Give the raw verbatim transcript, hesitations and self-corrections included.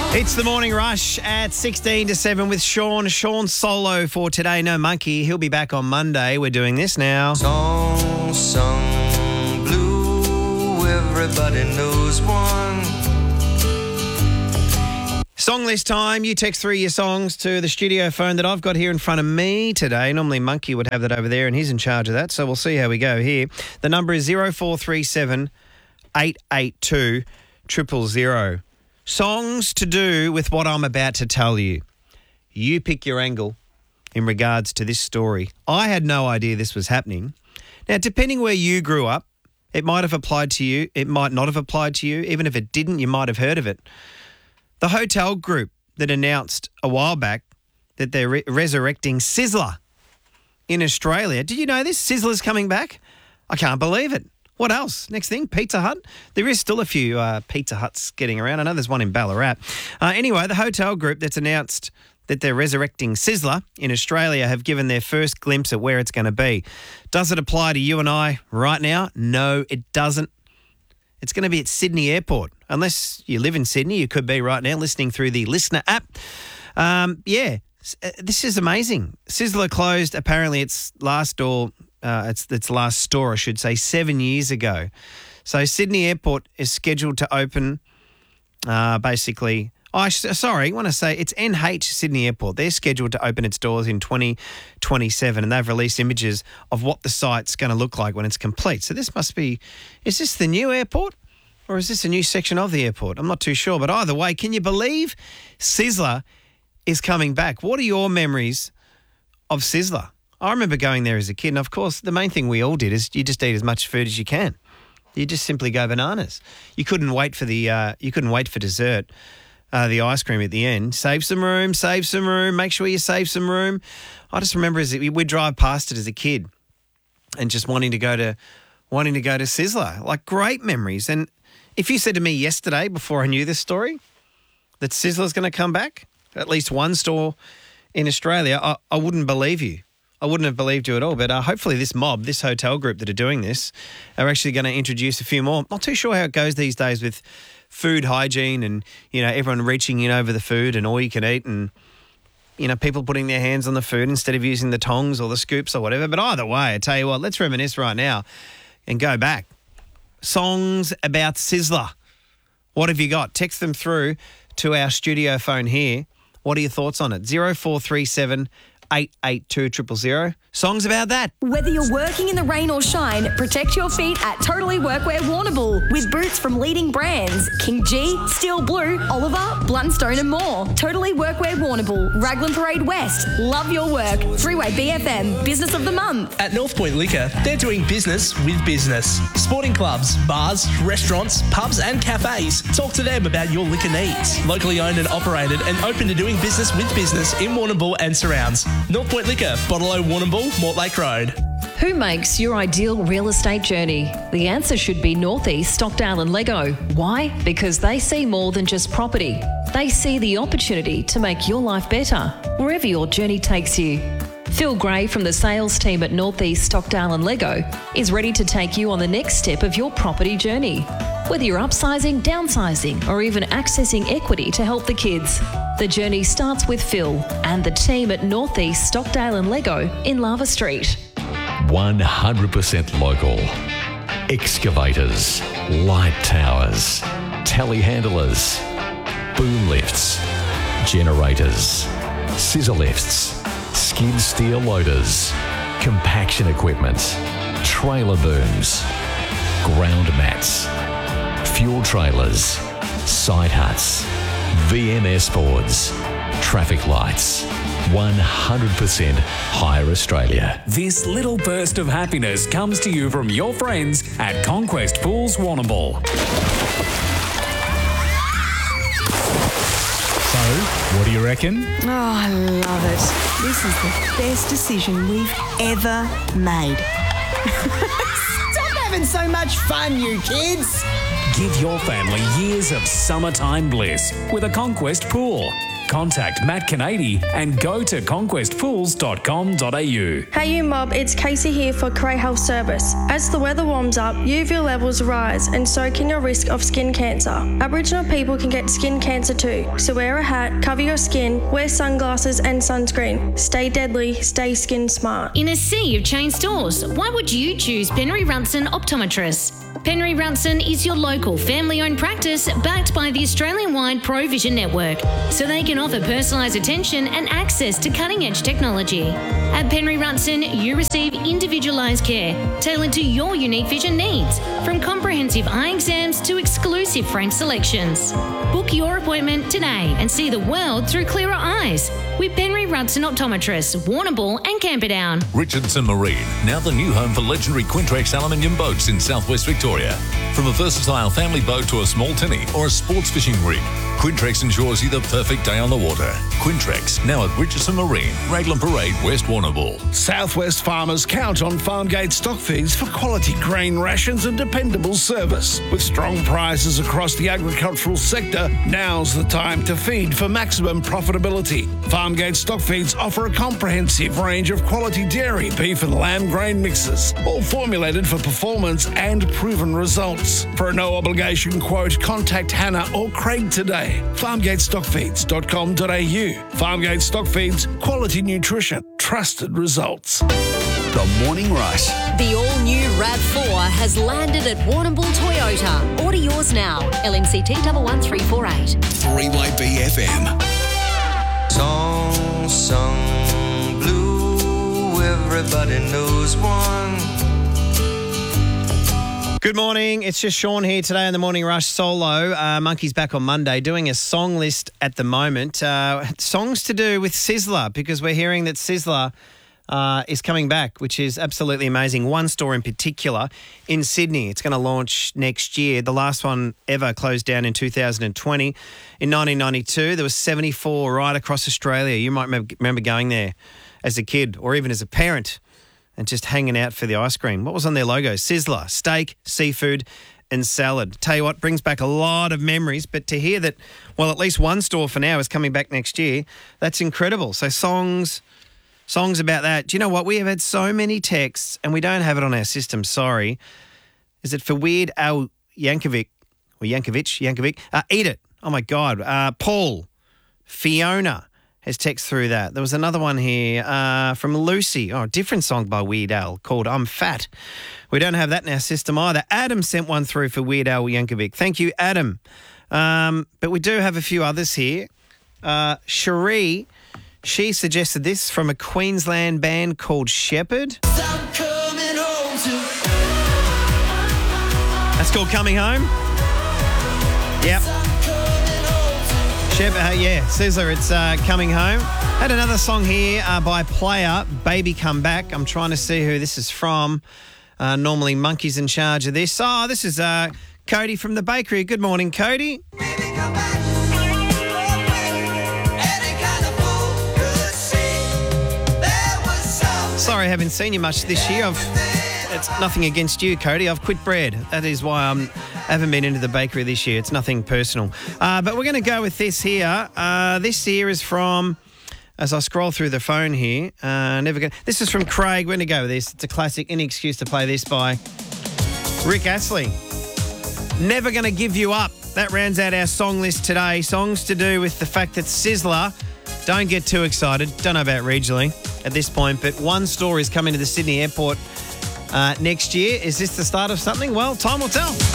It's the Morning Rush at sixteen to seven with Sean. Sean solo for today. No monkey. He'll be back on Monday. We're doing this now. Song sung blue, everybody knows one. Song list time. You text through your songs to the studio phone that I've got here in front of me today. Normally Monkey would have that over there and he's in charge of that. So we'll see how we go here. The number is zero four three seven eight eight two zero zero zero. Songs to do with what I'm about to tell you. You pick your angle in regards to this story. I had no idea this was happening. Now, depending where you grew up, it might have applied to you. It might not have applied to you. Even if it didn't, you might have heard of it. The hotel group that announced a while back that they're re- resurrecting Sizzler in Australia. Did you know this? Sizzler's coming back? I can't believe it. What else? Next thing, Pizza Hut. There is still a few uh, Pizza Huts getting around. I know there's one in Ballarat. Uh, anyway, the hotel group that's announced that they're resurrecting Sizzler in Australia have given their first glimpse at where it's going to be. Does it apply to you and I right now? No, it doesn't. It's going to be at Sydney Airport. Unless you live in Sydney, you could be right now listening through the Listener app. Um, yeah, this is amazing. Sizzler closed apparently its last door. Uh, it's its last store, I should say, seven years ago. So Sydney Airport is scheduled to open uh, basically... Oh, I sh- sorry, I want to say it's N H Sydney Airport. They're scheduled to open its doors in twenty twenty-seven and they've released images of what the site's going to look like when it's complete. So this must be... Is this the new airport or is this a new section of the airport? I'm not too sure. But either way, can you believe Sizzler is coming back? What are your memories of Sizzler? I remember going there as a kid, and of course, the main thing we all did is you just eat as much food as you can. You just simply go bananas. You couldn't wait for the uh, you couldn't wait for dessert, uh, the ice cream at the end. Save some room, save some room. Make sure you save some room. I just remember as we'd drive past it as a kid, and just wanting to go to wanting to go to Sizzler. Like great memories. And if you said to me yesterday, before I knew this story, that Sizzler's going to come back, at least one store in Australia, I, I wouldn't believe you. I wouldn't have believed you at all, but uh, hopefully this mob, this hotel group that are doing this, are actually going to introduce a few more. Not too sure how it goes these days with food hygiene and, you know, everyone reaching in over the food and all you can eat and, you know, people putting their hands on the food instead of using the tongs or the scoops or whatever. But either way, I tell you what, let's reminisce right now and go back. Songs about Sizzler. What have you got? Text them through to our studio phone here. What are your thoughts on it? zero four three seven eight eight two zero zero zero. Songs about that. Whether you're working in the rain or shine, protect your feet at Totally Workwear Warrnambool with boots from leading brands King G, Steel Blue, Oliver, Blundstone and more. Totally Workwear Warrnambool, Raglan Parade West. Love your work. Freeway B F M, Business of the Month. At North Point Liquor, they're doing business with business. Sporting clubs, bars, restaurants, pubs and cafes. Talk to them about your liquor needs. Locally owned and operated and open to doing business with business in Warrnambool and surrounds. North Point Liquor, Bottle-O Warrnambool, Mortlake Road. Who makes your ideal real estate journey? The answer should be Northeast, Stockdale and Lego. Why? Because they see more than just property. They see the opportunity to make your life better, wherever your journey takes you. Phil Gray from the sales team at Northeast, Stockdale and Lego is ready to take you on the next step of your property journey. Whether you're upsizing, downsizing, or even accessing equity to help the kids, the journey starts with Phil and the team at Northeast, Stockdale and Lego in Lava Street. one hundred percent local. Excavators, light towers, telehandlers, boom lifts, generators, scissor lifts, skid steer loaders, compaction equipment, trailer booms, ground mats, fuel trailers, side huts, V M S boards, traffic lights. one hundred percent Hire Australia. This little burst of happiness comes to you from your friends at Conquest Pools Warrnambool. So, what do you reckon? Oh, I love it. This is the best decision we've ever made. Stop having so much fun, you kids. Give your family years of summertime bliss with a Conquest pool. Contact Matt Canady and go to conquest pools dot com dot a u. Hey you mob, it's Casey here for Cray Health Service. As the weather warms up, U V levels rise and so can your risk of skin cancer. Aboriginal people can get skin cancer too, so wear a hat, cover your skin, wear sunglasses and sunscreen. Stay deadly, stay skin smart. In a sea of chain stores, why would you choose Penry Runson Optometrists? Penry Runson is your local family-owned practice backed by the Australian-wide ProVision network, so they can offer personalised attention and access to cutting-edge technology. At Penry Runson, you receive individualised care tailored to your unique vision needs, from comprehensive eye exams to exclusive frame selections. Book your appointment today and see the world through clearer eyes with Penry Runson Optometrists, Warrnambool and Camperdown. Richardson Marine, now the new home for legendary Quintrex aluminium boats in southwest Victoria. From a versatile family boat to a small tinny or a sports fishing rig, Quintrex ensures you the perfect day on the water. Quintrex, now at Richardson Marine, Raglan Parade, West Warrnambool. Southwest farmers count on Farmgate stock feeds for quality grain rations and dependable service. With strong prices across the agricultural sector, now's the time to feed for maximum profitability. Farmgate stock feeds offer a comprehensive range of quality dairy, beef and lamb grain mixes, all formulated for performance and proven results. For a no-obligation quote, contact Hannah or Craig today. farmgate stock feeds dot com dot a u. Farmgate Stock Feeds, quality nutrition, trusted results. The Morning Rush. The all-new RAV four has landed at Warrnambool Toyota. Order yours now. L N C T one one three four eight. three Y B F M. Song sung blue, everybody knows one. Good morning. It's just Sean here today on the Morning Rush solo. Uh, Monkey's back on Monday doing a song list at the moment. Uh, songs to do with Sizzler, because we're hearing that Sizzler uh, is coming back, which is absolutely amazing. One store in particular in Sydney. It's going to launch next year. The last one ever closed down in two thousand twenty. In nineteen ninety-two, there was seventy-four right across Australia. You might remember going there as a kid or even as a parent and just hanging out for the ice cream. What was on their logo? Sizzler, steak, seafood and salad. Tell you what, brings back a lot of memories, but to hear that, well, at least one store for now is coming back next year, that's incredible. So songs, songs about that. Do you know what? We have had so many texts and we don't have it on our system, sorry. Is it for Weird Al Yankovic, or Yankovic, Yankovic? Uh, Eat It. Oh, my God. Uh, Paul, Fiona has text through that. There was another one here uh, from Lucy. Oh, a different song by Weird Al called I'm Fat. We don't have that in our system either. Adam sent one through for Weird Al Yankovic. Thank you, Adam. Um, but we do have a few others here. Uh, Cherie, she suggested this from a Queensland band called Shepherd. That's called Coming Home. Yep. Shep, uh, yeah, Sizzler, it's uh, Coming Home. Had another song here uh, by Player, Baby Come Back. I'm trying to see who this is from. Uh, normally Monkey's in charge of this. Oh, this is uh, Cody from the bakery. Good morning, Cody. Sorry I haven't seen you much this year. I've... It's nothing against you, Cody. I've quit bread. That is why I'm, I haven't been into the bakery this year. It's nothing personal. Uh, but we're going to go with this here. Uh, this here is from, as I scroll through the phone here, uh, never gonna, this is from Craig. We're going to go with this. It's a classic. Any excuse to play this by Rick Astley. Never Gonna Give You Up. That rounds out our song list today. Songs to do with the fact that Sizzler, don't get too excited. Don't know about regionally at this point, but one store is coming to the Sydney airport Uh, next year. Is this the start of something? Well, time will tell.